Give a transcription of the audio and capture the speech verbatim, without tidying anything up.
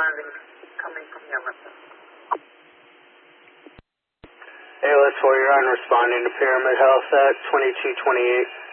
responding, coming from Emerson. A L S four, you're on responding to Pyramid Health at twenty-two twenty-eight.